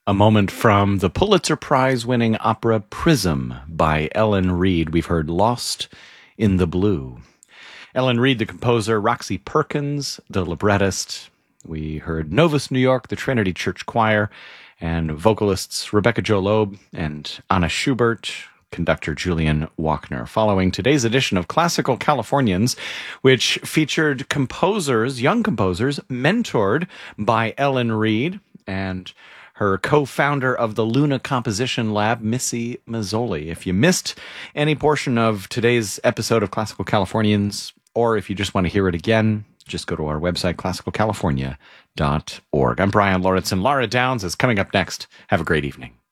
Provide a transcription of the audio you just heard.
A moment from the Pulitzer Prize-winning opera Prism by Ellen Reed. We've heard Lost in the Blue. Ellen Reed, the composer, Roxy Perkins, the librettist. We heard Novus, New York, the Trinity Church Choir, and vocalists Rebecca Jo Loeb and Anna Schubert, conductor Julian Walkner. Following today's edition of Classical Californians, which featured composers, young composers, mentored by Ellen Reed and her co-founder of the Luna Composition Lab, Missy Mazzoli. If you missed any portion of today's episode of Classical Californians, or if you just want to hear it again, just go to our website, classicalcalifornia.org. I'm Brian Lauritsen. Laura Downs is coming up next. Have a great evening.